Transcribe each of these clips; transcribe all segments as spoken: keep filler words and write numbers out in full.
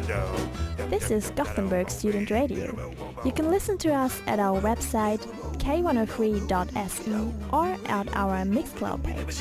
This is Gothenburg Student Radio. You can listen to us at our website k one oh three dot s e or at our Mixcloud page.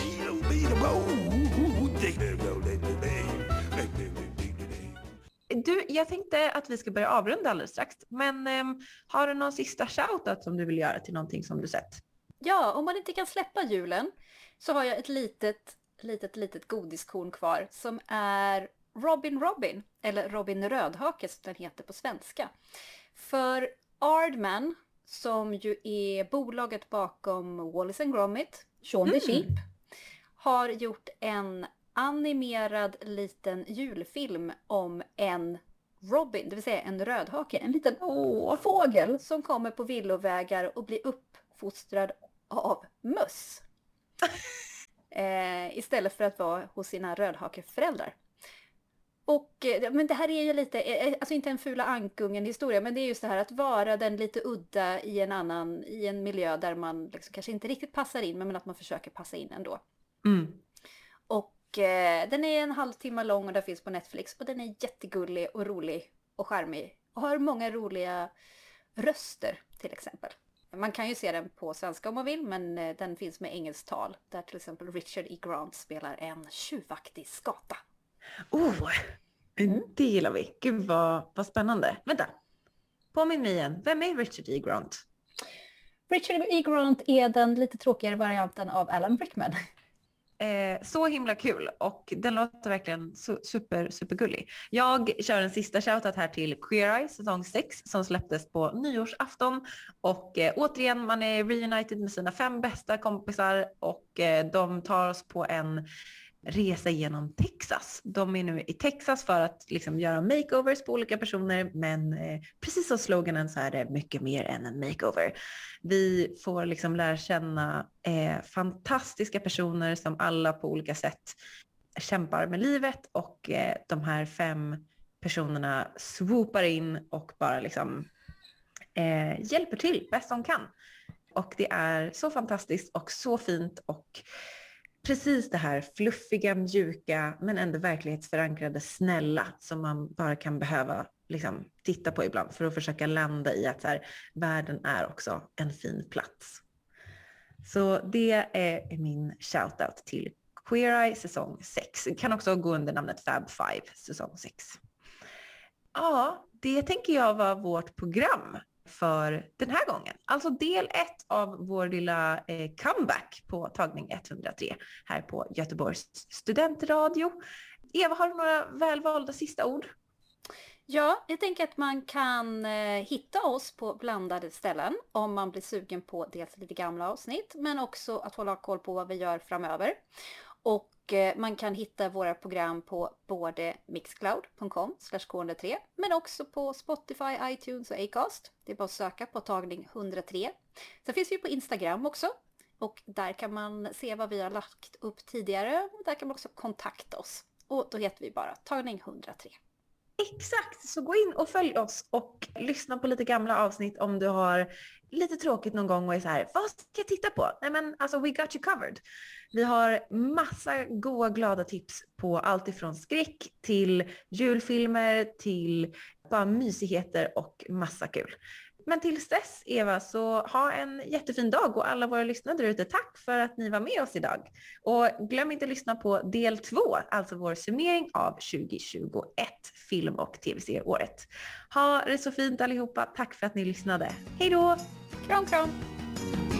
Du, jag tänkte att vi ska börja avrunda alldeles strax. Men eh, har du någon sista shoutout som du vill göra till någonting som du sett? Ja, om man inte kan släppa julen så har jag ett litet, litet, litet godiskorn kvar som är Robin Robin, eller Robin Rödhake som den heter på svenska. För Aardman, som ju är bolaget bakom Wallace and Gromit, Shaun the Sheep, har gjort en animerad liten julfilm om en Robin, det vill säga en rödhake, en liten åh, fågel som kommer på villovägar och blir uppfostrad av möss. eh, istället för att vara hos sina rödhakeföräldrar. Och, men det här är ju lite, alltså inte en fula ankungen historia, men det är just det här att vara den lite udda i en annan, i en miljö där man liksom kanske inte riktigt passar in, men att man försöker passa in ändå. Mm. Och eh, den är en halvtimme lång och den finns på Netflix och den är jättegullig och rolig och charmig och har många roliga röster till exempel. Man kan ju se den på svenska om man vill, men eh, den finns med engelskt tal där till exempel Richard E. Grant spelar en tjuvaktig skata. Oh, det gillar vi. Gud vad, vad spännande. Vänta, påminn mig igen. Vem är Richard E. Grant? Richard E. Grant är den lite tråkigare varianten av Alan Rickman. Eh, så himla kul och den låter verkligen su- super, supergullig. Jag kör en sista shoutout här till Queer Eye säsong sex som släpptes på nyårsafton och eh, återigen man är reunited med sina fem bästa kompisar och eh, de tar oss på en resa genom Texas. De är nu i Texas för att liksom göra makeovers på olika personer, men eh, precis som sloganen så är det mycket mer än en makeover. Vi får liksom lära känna eh, fantastiska personer som alla på olika sätt kämpar med livet och eh, de här fem personerna swoopar in och bara liksom eh, hjälper till bäst de kan. Och det är så fantastiskt och så fint och precis det här fluffiga, mjuka men ändå verklighetsförankrade snälla som man bara kan behöva liksom, titta på ibland för att försöka landa i att så här, världen är också en fin plats. Så det är min shoutout till Queer Eye säsong sex. Det kan också gå under namnet Fab Five säsong sex. Ja, det tänker jag var vårt program för den här gången. Alltså del ett av vår lilla eh, comeback på tagning etthundratre här på Göteborgs studentradio. Eva, har du några välvalda sista ord? Ja, jag tänker att man kan eh, hitta oss på blandade ställen om man blir sugen på dels lite gamla avsnitt men också att hålla koll på vad vi gör framöver. Och eh, man kan hitta våra program på både mixcloud punkt com slash k ett noll tre men också på Spotify, iTunes och Acast. Det är bara att söka på tagning etthundratre. Sen finns vi på Instagram också och där kan man se vad vi har lagt upp tidigare och där kan man också kontakta oss. Och då heter vi bara tagning etthundratre. Exakt, så gå in och följ oss och lyssna på lite gamla avsnitt om du har lite tråkigt någon gång och är så här, vad ska jag titta på? Nej men alltså we got you covered. Vi har massa goda glada tips på allt ifrån skräck till julfilmer till bara mysigheter och massa kul. Men tills dess, Eva, så ha en jättefin dag och alla våra lyssnare där ute, tack för att ni var med oss idag. Och glöm inte att lyssna på del två, alltså vår summering av tjugohundratjugoett film- och tv-serieåret. Ha det så fint allihopa, tack för att ni lyssnade. Hej då! Kram, kram!